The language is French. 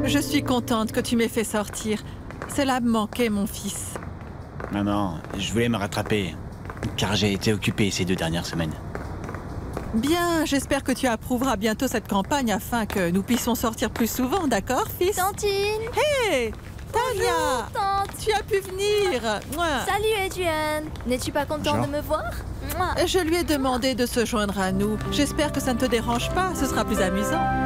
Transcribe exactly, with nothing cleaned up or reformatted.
Je suis contente que tu m'aies fait sortir. Cela me manquait, mon fils. Maman, je voulais me rattraper, car j'ai été occupé ces deux dernières semaines. Bien, j'espère que tu approuveras bientôt cette campagne afin que nous puissions sortir plus souvent, d'accord, fils? Tantine! Hé, Tania! Bonjour, tante! Tu as pu venir. Mouah. Salut, Adrian! N'es-tu pas content Bonjour. de me voir? Mouah. Je lui ai demandé de se joindre à nous. J'espère que ça ne te dérange pas, ce sera plus amusant.